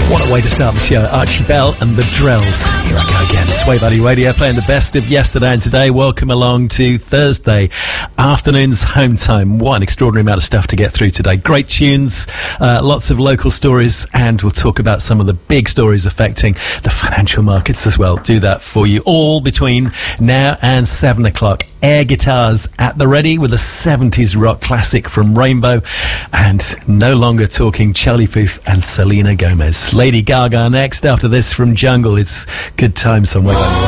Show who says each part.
Speaker 1: What a way to start the show. Archie Bell and the Drells. Here I go again. Sway Valley Radio playing the best of yesterday and today. Welcome along to Thursday afternoon's home time. What an extraordinary amount of stuff to get through today. Great tunes, lots of local stories, and we'll talk about some of the big stories affecting the financial markets as well. Do that for you all between now and 7 o'clock. Air guitars at the ready with a 70s rock classic from Rainbow, and no longer talking Charlie Puth and Selena Gomez. Lady Gaga next after this from Jungle. It's good times somewhere.